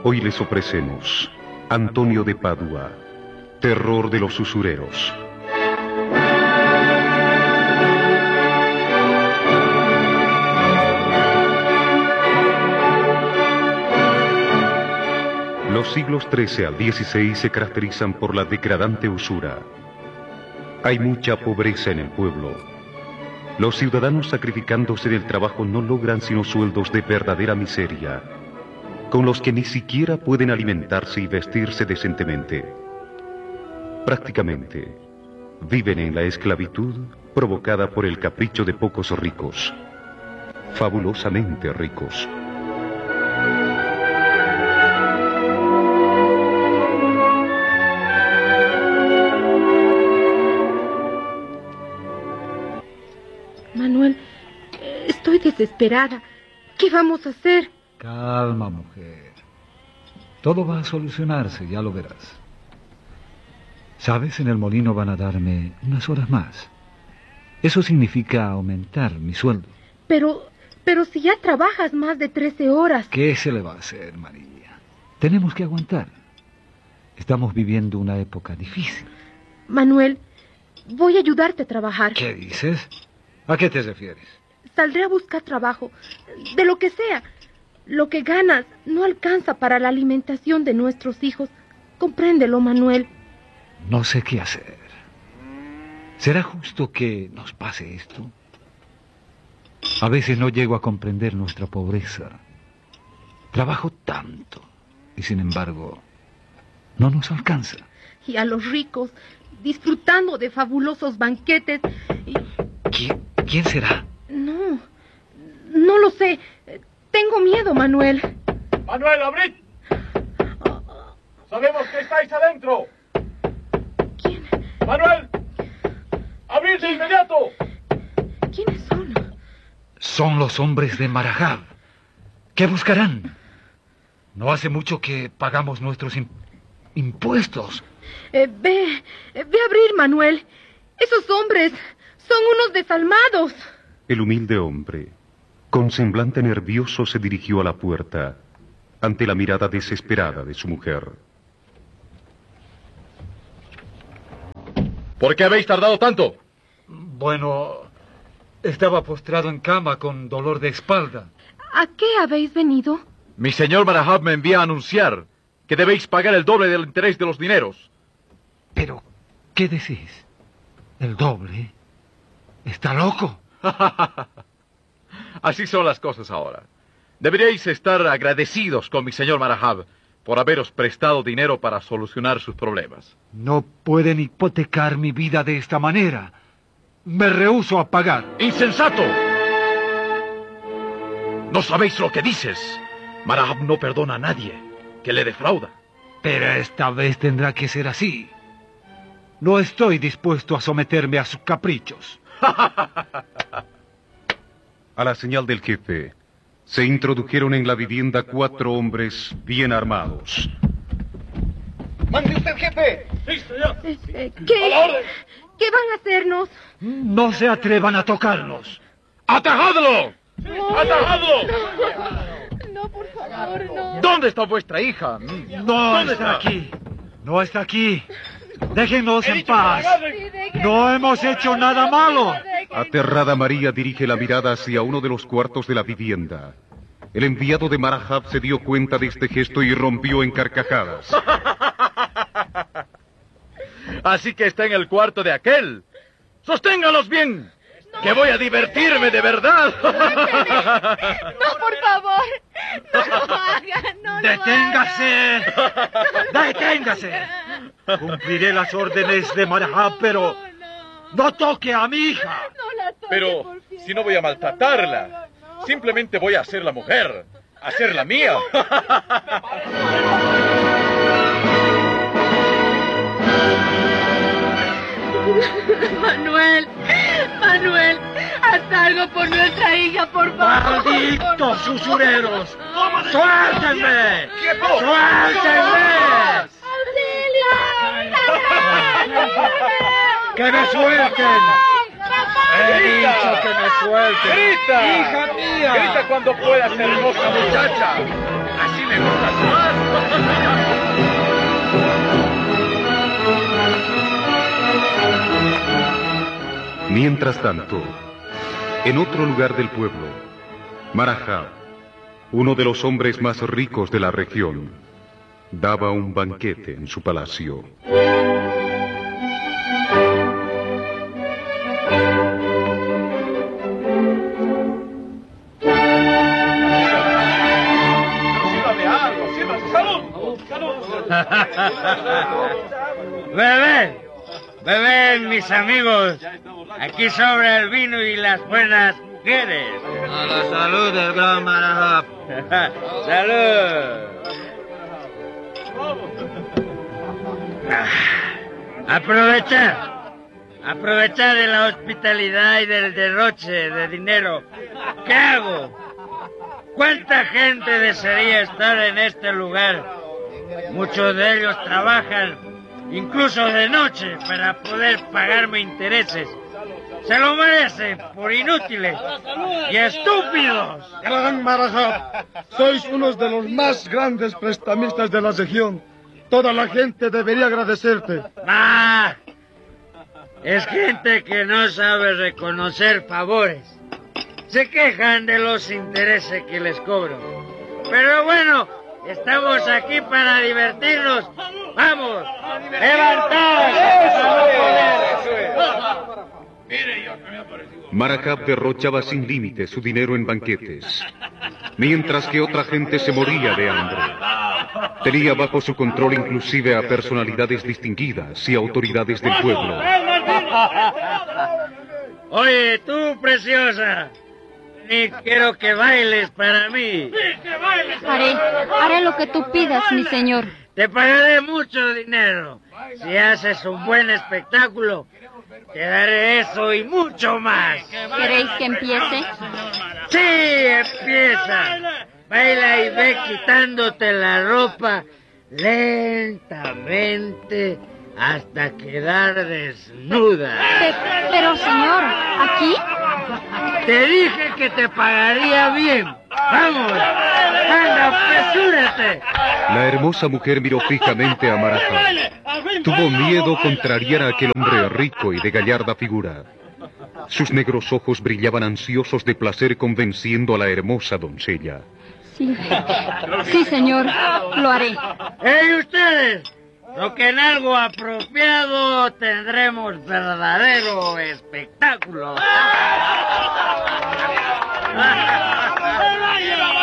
Hoy les ofrecemos Antonio de Padua, terror de los usureros. Los siglos XIII al XVI se caracterizan por la degradante usura. Hay mucha pobreza en el pueblo. Los ciudadanos sacrificándose del trabajo no logran sino sueldos de verdadera miseria, con los que ni siquiera pueden alimentarse y vestirse decentemente. Prácticamente, viven en la esclavitud provocada por el capricho de pocos ricos, fabulosamente ricos. Manuel, estoy desesperada. ¿Qué vamos a hacer? Calma, mujer. Todo va a solucionarse, ya lo verás. ¿Sabes? En el molino van a darme unas horas más. Eso significa aumentar mi sueldo. Pero si ya trabajas más de 13 horas... ¿Qué se le va a hacer, María? Tenemos que aguantar. Estamos viviendo una época difícil. Manuel, voy a ayudarte a trabajar. ¿Qué dices? ¿A qué te refieres? Saldré a buscar trabajo, de lo que sea. Lo que ganas no alcanza para la alimentación de nuestros hijos. Compréndelo, Manuel. No sé qué hacer. ¿Será justo que nos pase esto? A veces no llego a comprender nuestra pobreza. Trabajo tanto y sin embargo no nos alcanza. Y a los ricos, disfrutando de fabulosos banquetes y... ¿Quién será? No lo sé. Tengo miedo, Manuel. ¡Manuel, abrid! ¡Sabemos que estáis adentro! ¿Quién? ¡Manuel! ¡Abrid de inmediato! ¿Quiénes son? Son los hombres de Marahab. ¿Qué buscarán? No hace mucho que pagamos nuestros impuestos. Ve a abrir, Manuel. Esos hombres son unos desalmados. El humilde hombre, con semblante nervioso, se dirigió a la puerta, ante la mirada desesperada de su mujer. ¿Por qué habéis tardado tanto? Bueno, estaba postrado en cama con dolor de espalda. ¿A qué habéis venido? Mi señor Marahab me envía a anunciar que debéis pagar el doble del interés de los dineros. ¿Pero qué decís? ¿El doble? ¿Está loco? Así son las cosas ahora. Deberíais estar agradecidos con mi señor Marahab por haberos prestado dinero para solucionar sus problemas. No pueden hipotecar mi vida de esta manera. Me rehúso a pagar. ¡Insensato! No sabéis lo que dices. Marahab no perdona a nadie que le defrauda. Pero esta vez tendrá que ser así. No estoy dispuesto a someterme a sus caprichos. A la señal del jefe, se introdujeron en la vivienda 4 hombres bien armados. ¡Mande usted, jefe! ¿Qué? ¡A la orden! ¿Qué van a hacernos? No se atrevan a tocarnos. ¡Atajadlo! ¡Atajadlo! No, por favor, no. ¿Dónde está vuestra hija? No está aquí. No está aquí. Déjenos en paz. No hemos hecho nada malo. Aterrada, María dirige la mirada hacia uno de los cuartos de la vivienda. El enviado de Marahab se dio cuenta de este gesto y rompió en carcajadas. Así que está en el cuarto de aquel. ¡Sosténgalos bien! No. ¡Que voy a divertirme de verdad! No, por favor. No lo hagan, no lo ¡Deténgase! hagan. ¡Deténgase! Cumpliré las órdenes de Marahab, pero no toque a mi hija. No la toque, Pero por favor, si no voy a maltratarla. Simplemente voy a hacerla mujer. A hacerla mía. Manuel, haz algo por nuestra hija, por favor. ¡Malditos usureros! ¡Suéltenme! ¡Suéltenme! ¡Que me suelten! He dicho que me suelten. ¡Grita! ¡Hija mía! ¡Grita cuando puedas, hermosa muchacha! Así me gustas más. Mientras tanto, en otro lugar del pueblo, Marahab, uno de los hombres más ricos de la región, daba un banquete en su palacio. Beben, mis amigos. Aquí sobra el vino y las buenas mujeres. A la salud del gran Marahab. ¡Salud! Aprovechar de la hospitalidad y del derroche de dinero. ¿Qué hago? ¿Cuánta gente desearía estar en este lugar? Muchos de ellos trabajan, incluso de noche, para poder pagarme intereses. Se lo merecen por inútiles y estúpidos. Gran Marahab, sois uno de los más grandes prestamistas de la región. Toda la gente debería agradecerte. ¡Ah! Es gente que no sabe reconocer favores. Se quejan de los intereses que les cobro. Pero bueno, estamos aquí para divertirnos. ¡Vamos! ¡Levantaos! Marahab derrochaba sin límite su dinero en banquetes, mientras que otra gente se moría de hambre. Tenía bajo su control inclusive a personalidades distinguidas y autoridades del pueblo. Oye, tú, preciosa, y quiero que bailes para mí. Haré lo que tú pidas, mi señor. Te pagaré mucho dinero. Si haces un buen espectáculo, te daré eso y mucho más. ¿Queréis que empiece? Sí, empieza. Baila y ve quitándote la ropa lentamente hasta quedar desnuda. Pero, señor, ¿aquí? Te dije que te pagaría bien. ¡Vamos! ¡Anda, apresúrate! La hermosa mujer miró fijamente a Marahab. Tuvo miedo contrariar a aquel hombre rico y de gallarda figura. Sus negros ojos brillaban ansiosos de placer convenciendo a la hermosa doncella. Sí, señor, lo haré. ¡Ey, ustedes! Toquen algo apropiado, tendremos verdadero espectáculo.